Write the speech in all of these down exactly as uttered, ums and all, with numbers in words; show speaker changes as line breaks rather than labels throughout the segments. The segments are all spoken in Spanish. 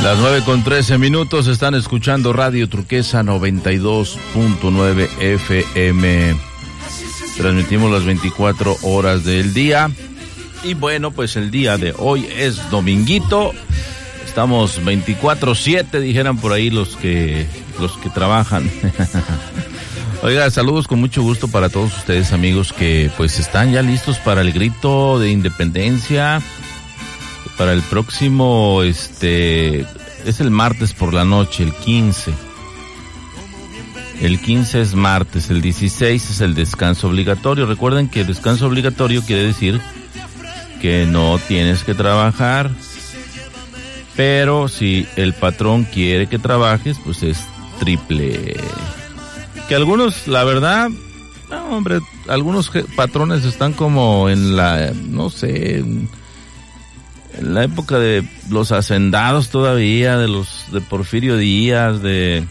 Las nueve con trece minutos, están escuchando Radio Turquesa noventa y dos punto nueve F M. Transmitimos las veinticuatro horas del día. Y bueno, pues el día de hoy es dominguito. Estamos veinticuatro siete, dijeran por ahí los que, los que trabajan. Oiga, saludos con mucho gusto para todos ustedes, amigos, que pues están ya listos para el grito de independencia. Para el próximo, este, es el martes por la noche, el quince. El quince es martes, el dieciséis es el descanso obligatorio. Recuerden que el descanso obligatorio quiere decir que no tienes que trabajar, pero si el patrón quiere que trabajes, pues es triple. Que algunos, la verdad, no, hombre, algunos patrones están como en la, no sé, en, en la época de los hacendados todavía, de los de Porfirio Díaz, de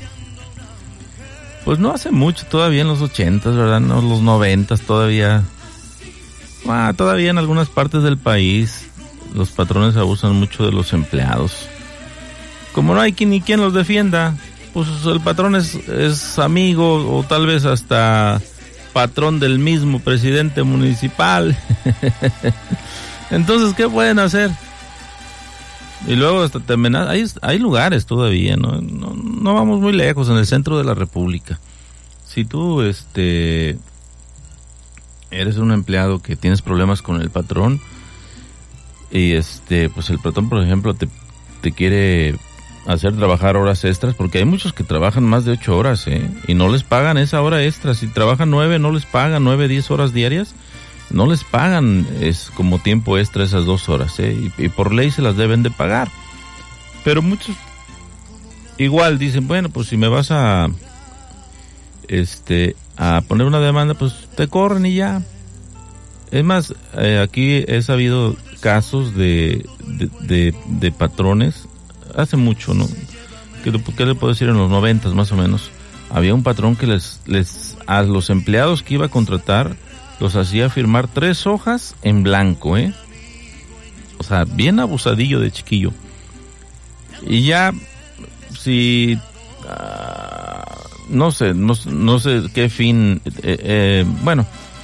pues no hace mucho, todavía en los ochentas, ¿verdad? No, los noventas todavía. Ah, todavía en algunas partes del país los patrones abusan mucho de los empleados. Como no hay quien ni quien los defienda, pues el patrón es, es amigo o tal vez hasta patrón del mismo presidente municipal. Entonces, ¿qué pueden hacer? Y luego hasta te amenazan. Hay, hay lugares todavía, ¿no? ¿no? No vamos muy lejos, en el centro de la República. Si tú, este, eres un empleado que tienes problemas con el patrón y, este, pues el patrón, por ejemplo, te, te quiere hacer trabajar horas extras, porque hay muchos que trabajan más de ocho horas, ¿eh? Y no les pagan esa hora extra. Si trabajan nueve, no les pagan nueve, diez horas diarias. No les pagan es como tiempo extra esas dos horas, ¿eh? Y, y por ley se las deben de pagar. Pero muchos igual dicen, bueno, pues si me vas a este a poner una demanda, pues te corren y ya. Es más, eh, aquí he sabido casos de, de, de, de patrones, hace mucho, ¿no? ¿Qué, ¿Qué le puedo decir? En los noventas más o menos, había un patrón que les, les a los empleados que iba a contratar los hacía firmar tres hojas en blanco, ¿eh? O sea, bien abusadillo de chiquillo. Y ya, si, uh, no sé, no, no sé qué fin, eh, eh, bueno,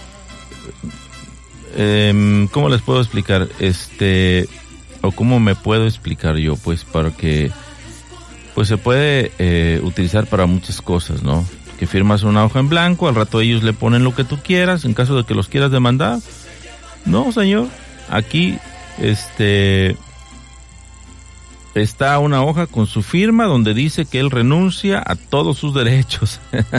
eh, ¿cómo les puedo explicar? Este, o cómo me puedo explicar yo, pues, para que, pues se puede eh, utilizar para muchas cosas, ¿no? Que firmas una hoja en blanco, al rato ellos le ponen lo que tú quieras, en caso de que los quieras demandar. No, señor, aquí este está una hoja con su firma donde dice que él renuncia a todos sus derechos.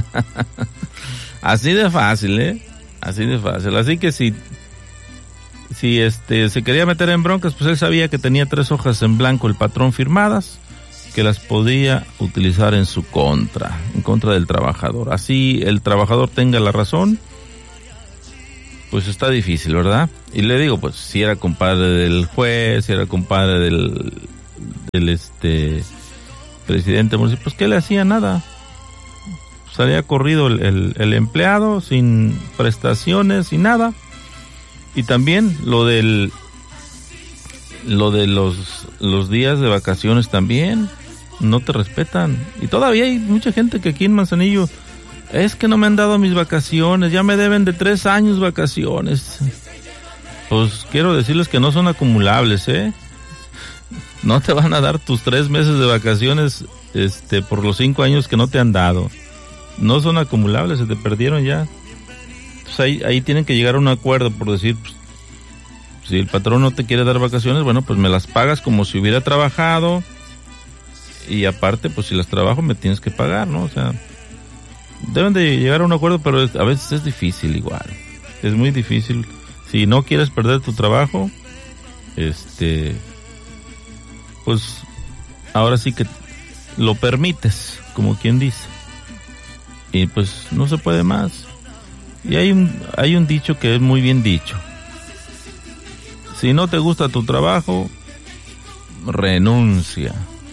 Así de fácil, ¿eh? Así de fácil. Así que si si este se quería meter en broncas, pues él sabía que tenía tres hojas en blanco el patrón firmadas, que las podía utilizar en su contra, en contra del trabajador. Así el trabajador tenga la razón, pues está difícil, ¿verdad? Y le digo, pues si era compadre del juez, si era compadre del, del este presidente municipal, pues ¿qué le hacía? Nada. Salía corrido el, el, el empleado sin prestaciones, sin nada. Y también lo del lo de los los días de vacaciones también no te respetan. Y todavía hay mucha gente que aquí en Manzanillo, es que no me han dado mis vacaciones, ya me deben de tres años vacaciones. Pues quiero decirles que no son acumulables, ¿eh? No te van a dar tus tres meses de vacaciones este por los cinco años que no te han dado. No son acumulables, se te perdieron ya. Pues ahí, ahí tienen que llegar a un acuerdo por decir, pues, si el patrón no te quiere dar vacaciones, bueno, pues me las pagas como si hubiera trabajado. Y aparte, pues si las trabajo me tienes que pagar, ¿no? O sea, deben de llegar a un acuerdo, pero a veces es difícil igual. Es muy difícil. Si no quieres perder tu trabajo, este, pues ahora sí que lo permites, como quien dice. Y pues no se puede más. Y hay un, hay un dicho que es muy bien dicho. Si no te gusta tu trabajo, renuncia.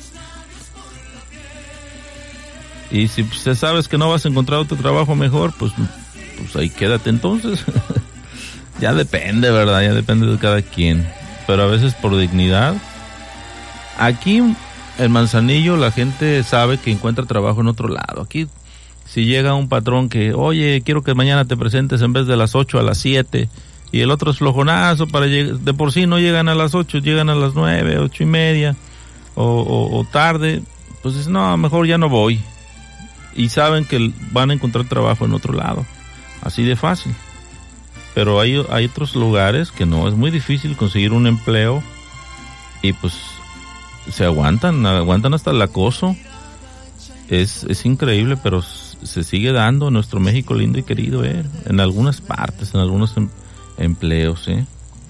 Y si pues, sabes que no vas a encontrar otro trabajo mejor, pues, pues ahí quédate entonces. Ya depende, ¿verdad? Ya depende de cada quien. Pero a veces por dignidad. Aquí en Manzanillo la gente sabe que encuentra trabajo en otro lado. Aquí, si llega un patrón que, oye, quiero que mañana te presentes en vez de las ocho a las siete, y el otro es flojonazo, para lleg- de por sí no llegan a las ocho, llegan a las nueve, ocho y media, o, o, o tarde, pues dices, no, mejor ya no voy. Y saben que van a encontrar trabajo en otro lado. Así de fácil. Pero hay, hay otros lugares que no, es muy difícil conseguir un empleo y pues se aguantan, aguantan hasta el acoso. Es, es increíble, pero se sigue dando en nuestro México lindo y querido, eh, en algunas partes, en algunos em, empleos, eh.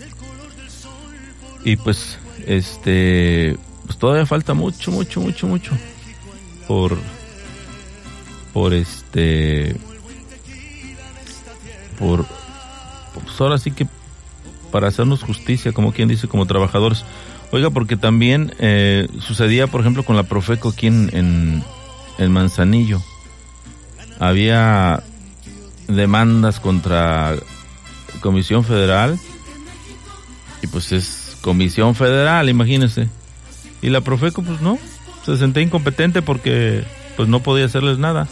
Y pues, este, pues todavía falta mucho, mucho, mucho, mucho por, por este, por, pues ahora sí que para hacernos justicia, como quien dice, como trabajadores. Oiga, porque también eh, sucedía, por ejemplo, con la Profeco aquí en, en, en Manzanillo. Había demandas contra Comisión Federal, y pues es Comisión Federal, imagínense. Y la Profeco, pues no, se sentía incompetente porque pues no podía hacerles nada.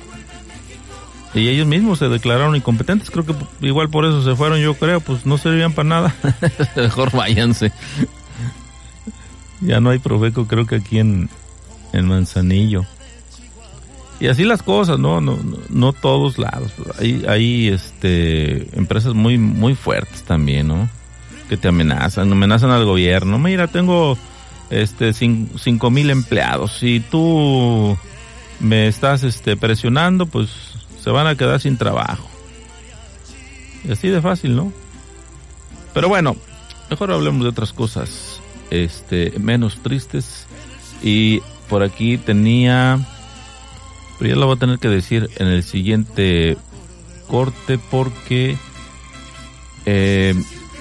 Y ellos mismos se declararon incompetentes, creo que igual por eso se fueron, yo creo, pues no servían para nada. Mejor váyanse. Ya no hay Profeco, creo que aquí en, en Manzanillo. Y así las cosas, ¿no? No, no, no todos lados. Hay, hay este, empresas muy, muy fuertes también, ¿no? Que te amenazan, amenazan al gobierno. Mira, tengo este cinco mil empleados. Si tú me estás este presionando, pues se van a quedar sin trabajo. Y así de fácil, ¿no? Pero bueno, mejor hablemos de otras cosas, este, menos tristes. Y por aquí tenía, pero ya lo voy a tener que decir en el siguiente corte porque eh,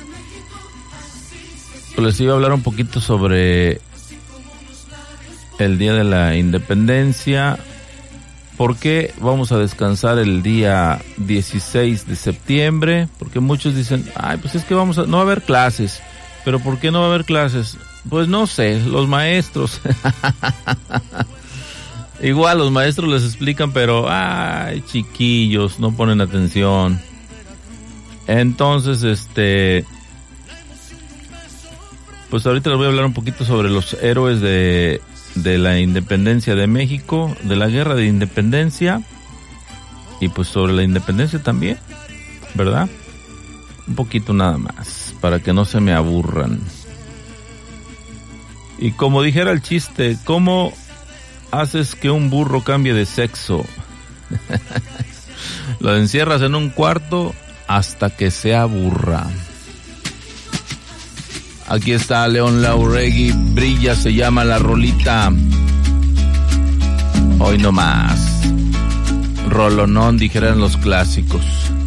les iba a hablar un poquito sobre el Día de la Independencia. ¿Por qué vamos a descansar el día dieciséis de septiembre? Porque muchos dicen, ay, pues es que vamos a, no va a haber clases. ¿Pero por qué no va a haber clases? Pues no sé, los maestros. Igual los maestros les explican, pero, ay, chiquillos, no ponen atención. Entonces, este, pues ahorita les voy a hablar un poquito sobre los héroes de... de la independencia de México, de la guerra de independencia, y pues sobre la independencia también, ¿verdad? Un poquito nada más, para que no se me aburran. Y como dijera el chiste, ¿cómo haces que un burro cambie de sexo? Lo encierras en un cuarto hasta que se aburra. Aquí está León Lauregui, Brilla se llama la rolita. Hoy no más. Rolonón, dijeran los clásicos.